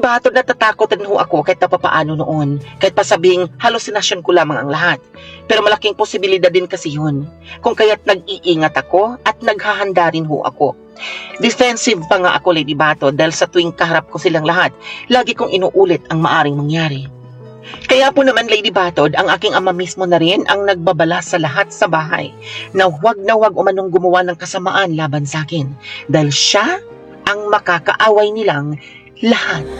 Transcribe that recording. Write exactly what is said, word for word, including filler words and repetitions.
Bato, natatakot rin ho ako kahit papaano noon. Kahit pa sabing halusinasyon ko lamang ang lahat. Pero malaking posibilidad din kasi yun. Kung kaya't nag-iingat ako at naghahanda rin ho ako. Defensive pa nga ako, Lady Bato, dahil sa tuwing kaharap ko silang lahat, lagi kong inuulit ang maaring mangyari. Kaya po naman, Lady Batod, ang aking ama mismo na rin ang nagbabala sa lahat sa bahay na huwag na huwag umanong gumawa ng kasamaan laban sa akin dahil siya ang makakaaway nilang lahat.